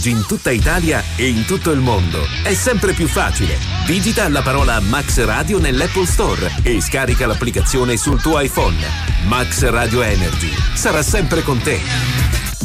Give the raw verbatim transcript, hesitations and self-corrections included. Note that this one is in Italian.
Energy in tutta Italia e in tutto il mondo è sempre più facile. Digita la parola Max Radio nell'Apple Store e scarica l'applicazione sul tuo iPhone. Max Radio Energy sarà sempre con te.